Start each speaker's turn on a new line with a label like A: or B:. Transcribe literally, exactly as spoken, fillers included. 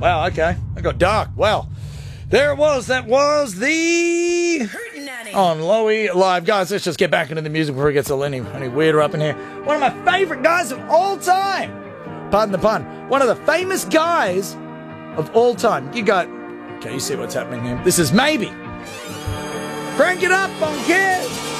A: Wow, okay. It got dark. Well, there it was. That was the on Lowy Live. Guys, let's just get back into the music before it gets any, any weirder up in here. One of my favorite guys of all time. Pardon the pun. One of the famous guys of all time. You got... Okay, you see what's happening here. This is Maybe. Crank it up on Kiss.